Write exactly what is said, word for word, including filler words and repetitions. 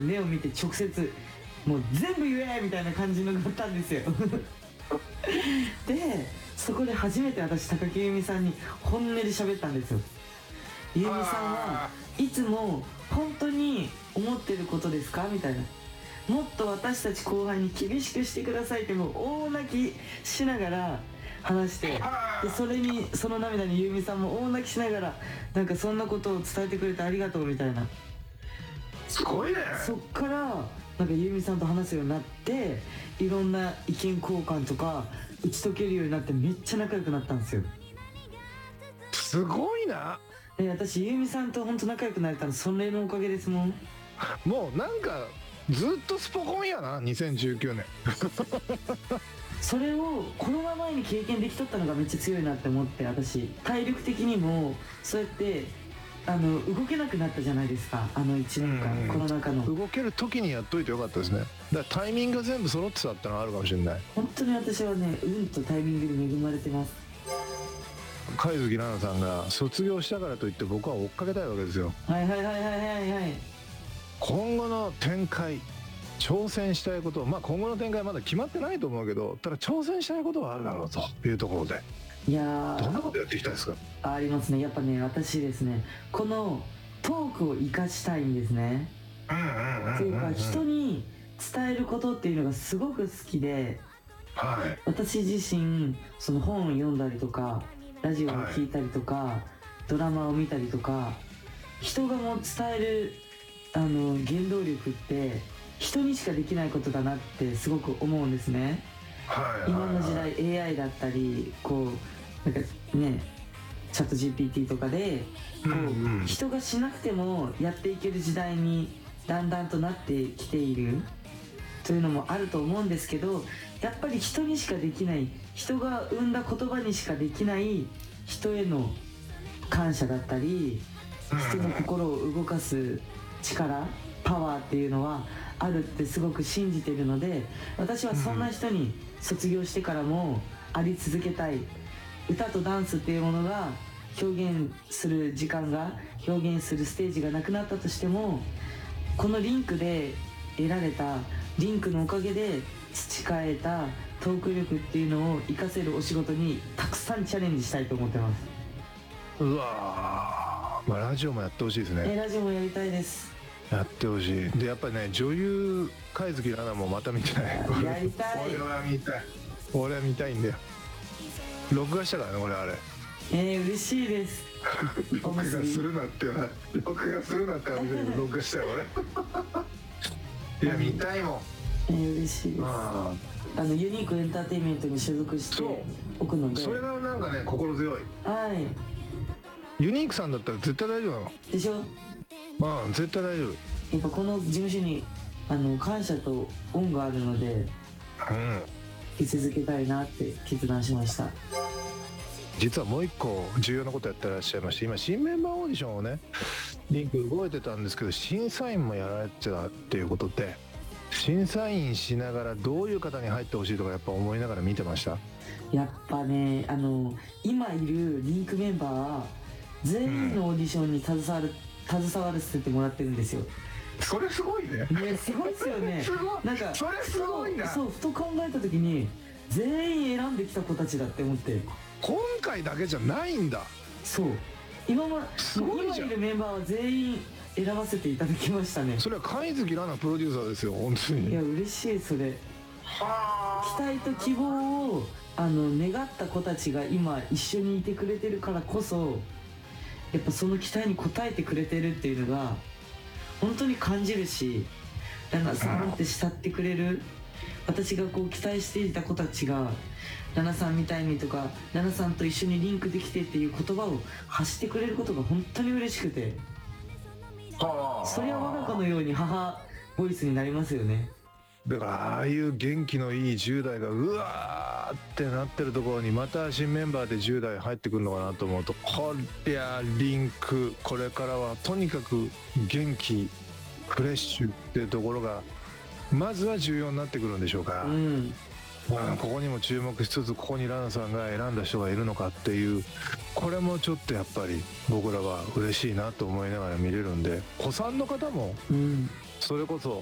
目を見て直接もう全部言えみたいな感じのがあったんですよでそこで初めて私高木由美さんに本音で喋ったんですよ。由美さんはいつも本当に思ってることですかみたいな、もっと私たち後輩に厳しくしてくださいってもう大泣きしながら話して、でそれにその涙に由美さんも大泣きしながらなんかそんなことを伝えてくれてありがとうみたいな。 すごいね。 そっからなんか由美さんと話すようになって、いろんな意見交換とか打ち解けるようになってめっちゃ仲良くなったんですよ。 すごいな。 で私由美さんと本当仲良くなれたのそれのおかげですもん。 もうなんかずっとスポコンやなにせんじゅうきゅうねんそれをコロナ前に経験できとったのがめっちゃ強いなって思って、私体力的にもそうやってあの動けなくなったじゃないですか、あのいちねんかん、うん、コロナ禍の動ける時にやっといてよかったですね。だからタイミングが全部揃ってたってのはあるかもしれない。 本当に私はね運とタイミングに恵まれてます。 貝月奈々さんが卒業したからといって僕は追っかけたいわけですよ。 はいはいはいはいはいはい。 今後の展開、挑戦したいこと、まあ今後の展開まだ決まってないと思うけど、ただ挑戦したいことはあるだろうというところで、 いやどんなことやっていきたいですか？ ありますね。やっぱね私ですねこのトークを生かしたいんですね。というか人に伝えることっていうのがすごく好きで、はい、私自身その本を読んだりとかラジオを聞いたりとか、はい、ドラマを見たりとか、人がもう伝えるあの原動力って人にしかできないことだなってすごく思うんですね。はい、今の時代 エーアイ だったりこうなんかねチャット ジーピーティー とかでこう、うんうん、人がしなくてもやっていける時代にだんだんとなってきているというのもあると思うんですけど、やっぱり人にしかできない、人が生んだ言葉にしかできない人への感謝だったり、人の心を動かす力、パワーっていうのはあるってすごく信じているので、私はそんな人に卒業してからもあり続けたい。歌とダンスっていうものが表現する時間が、表現するステージがなくなったとしても、このリンクで得られたリンクのおかげで培えたトーク力っていうのを活かせるお仕事にたくさんチャレンジしたいと思ってます。 うわー、まあ、ラジオもやってほしいですね。 えラジオもやりたいです。 やってほしい。でやっぱりね女優貝月奈々もまた見たい。 やりたい。 俺は見たい。俺は見たいんだよ。録画したからね俺あれ。 えー、嬉しいです。 録画するなっては録画するなって話で録画したよ俺。いや見たいもん。 えー、嬉しいです。ああのユニークエンターテインメントに所属しておくので、 それがなんかね心強い。 はい。 ユニークさんだったら絶対大丈夫なのでしょ。 まあ絶対大丈夫。 やっぱこの事務所にあの感謝と恩があるので、うん、生き続けたいなって決断しました。 実はもう一個重要なことやってらっしゃいまして、今新メンバーオーディションをねリンク動いてたんですけど、審査員もやられてたっていうことで、審査員しながらどういう方に入ってほしいとかやっぱ思いながら見てました。 やっぱねあの今いるリンクメンバーは全員のオーディションに携わる、うん、携わらせてもらってるんですよ。 それすごいね。 ねすごいですよね。 すごい。なんかそれすごいな。 そうふと考えた時に全員選んできた子たちだって思って、 今回だけじゃないんだ。 そう今ま今いるメンバーは全員選ばせていただきましたね。 それは貝月奈々プロデューサーですよ本当に。 いや嬉しい。それ期待と希望をあの願った子たちが今一緒にいてくれてるからこそ、やっぱその期待に応えてくれてるっていうのが本当に感じるし、奈々さんって慕ってくれる、私がこう期待していた子たちが奈々さんみたいにとか奈々さんと一緒にリンクできてっていう言葉を発してくれることが本当に嬉しくて、それは我が子のように母ボイスになりますよね。 だからああいう元気のいいじゅう代がうわーってなってるところにまた新メンバーでじゅう代入ってくるのかなと思うと、こりゃリンクこれからはとにかく元気フレッシュっていうところがまずは重要になってくるんでしょうか。 うん、 まあ、ここにも注目しつつ、ここにランさんが選んだ人がいるのかっていう、これもちょっとやっぱり僕らは嬉しいなと思いながら見れるんで、子さんの方もそれこそ